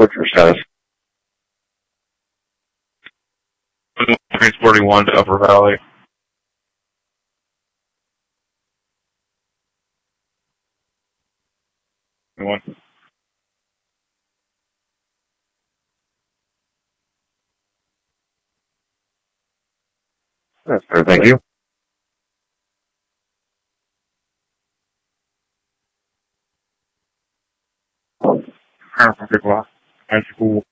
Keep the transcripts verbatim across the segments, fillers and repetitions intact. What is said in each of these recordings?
What's your status? Transporting one to Upper Valley. One. That's fair, thank you. Colonel from Pickla, high school.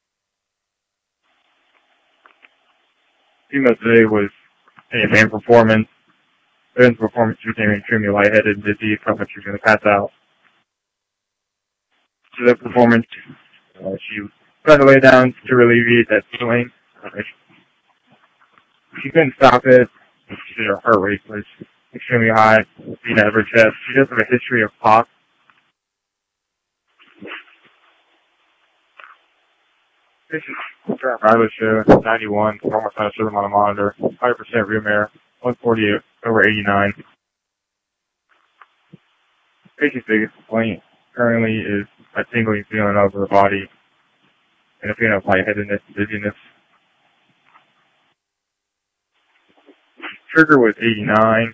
Female today was a man performance. During the performance, she became extremely lightheaded and dizzy, felt like she was going to pass out. To the performance, uh, she tried to lay down to alleviate that feeling. Uh, she couldn't stop it. She said her heart rate was extremely high, beating out of her chest. She does have a history of POC. Patient driver show ninety-one, normal sinus rhythm on a monitor, one hundred percent room air, one forty-eight over eighty-nine. Patient's biggest complaint currently is a tingling feeling over the body and a feeling of lightheadedness and dizziness. Trigger was eighty-nine.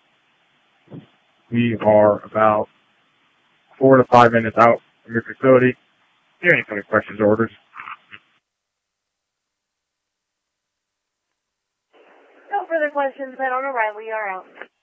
We are about four to five minutes out from your facility. If you have any kind of questions or orders? No further questions, then on arrival, you are out.